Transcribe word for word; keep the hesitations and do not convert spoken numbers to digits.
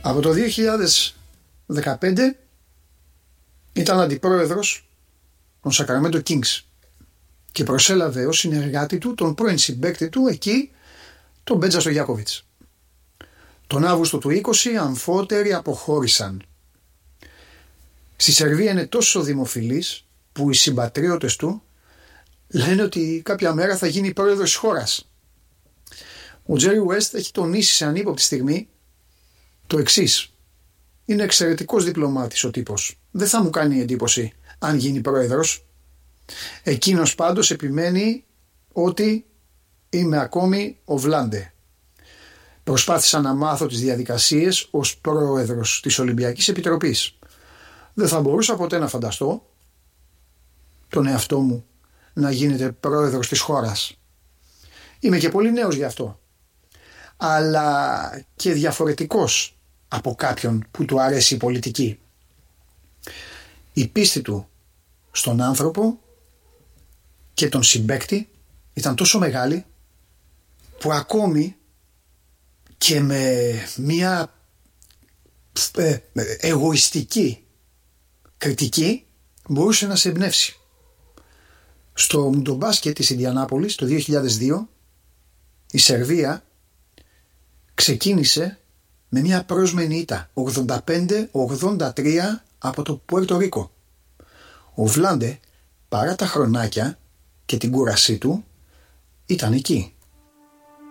Από το δύο χιλιάδες δεκαπέντε ήταν αντιπρόεδρος των Sacramento Kings και προσέλαβε ως συνεργάτη του τον πρώην συμπαίκτη του εκεί, τον Μπέτζα Στογιάκοβιτς. Τον Αύγουστο του είκοσι αμφότεροι αποχώρησαν. Στη Σερβία είναι τόσο δημοφιλής που οι συμπατριώτες του λένε ότι κάποια μέρα θα γίνει πρόεδρος της χώρας. Ο Τζέρι Ουέστ έχει τονίσει σε ανύποπτη στιγμή το εξής. Είναι εξαιρετικός διπλωμάτης ο τύπος. Δεν θα μου κάνει εντύπωση αν γίνει πρόεδρος. Εκείνος πάντως επιμένει ότι είμαι ακόμη ο Βλάντε. Προσπάθησα να μάθω τις διαδικασίες ως πρόεδρος της Ολυμπιακής Επιτροπής. Δεν θα μπορούσα ποτέ να φανταστώ τον εαυτό μου να γίνεται πρόεδρος της χώρας. Είμαι και πολύ νέος γι' αυτό, αλλά και διαφορετικός από κάποιον που του αρέσει η πολιτική. Η πίστη του στον άνθρωπο και τον συμπαίκτη ήταν τόσο μεγάλη που ακόμη και με μια ε, εγωιστική κριτική μπορούσε να σε εμπνεύσει. Στο μουντομπάσκετ της Ινδιανάπολης το δύο χιλιάδες δύο η Σερβία ξεκίνησε με μια πρόσμενη ήττα ογδόντα πέντε ογδόντα τρία από το Πουέρτο Ρίκο. Ο Βλάντε παρά τα χρονάκια και την κούρασή του ήταν εκεί.